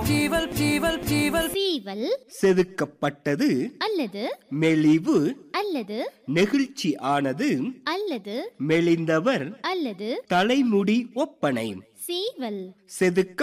சீவல் செதுக்கப்பட்டது அல்லது மெலிவு அல்லது நெகிழ்ச்சி ஆனது அல்லது மெலிந்தவர் அல்லது தலைமுடி ஒப்பனை சீவல் செதுக்க